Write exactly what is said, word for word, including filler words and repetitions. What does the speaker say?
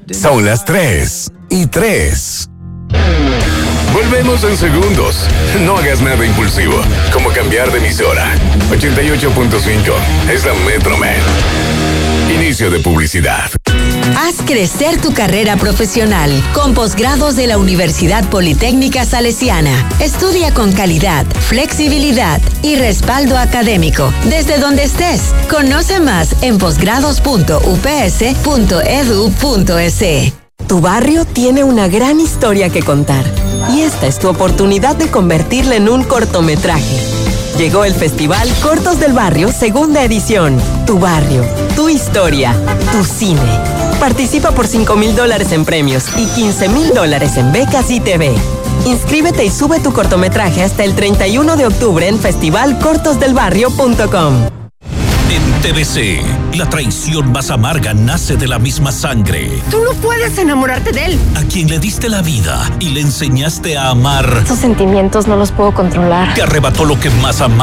Son las tres y tres. Volvemos en segundos. No hagas nada impulsivo, como cambiar de emisora. ochenta y ocho punto cinco es la Metroman. Inicio de publicidad. Haz crecer tu carrera profesional con posgrados de la Universidad Politécnica Salesiana. Estudia con calidad, flexibilidad y respaldo académico desde donde estés. Conoce más en posgrados punto u p s punto e d u punto e s e. Tu barrio tiene una gran historia que contar y esta es tu oportunidad de convertirla en un cortometraje. Llegó el Festival Cortos del Barrio, segunda edición. Tu barrio, tu historia, tu cine. Participa por cinco mil dólares en premios y quince mil dólares en becas I T V. Inscríbete y sube tu cortometraje hasta el treinta y uno de octubre en festival cortos del barrio punto com. En T V C, la traición más amarga nace de la misma sangre. Tú no puedes enamorarte de él. A quien le diste la vida y le enseñaste a amar. Esos sentimientos no los puedo controlar. Te arrebató lo que más amaba.